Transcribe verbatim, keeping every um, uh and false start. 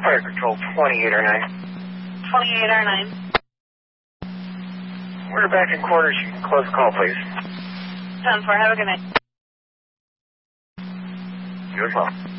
Fire Control twenty-eight R nine. twenty-eight R nine. We're back in quarters. You can close the call, please. ten four, have a good night. You as well.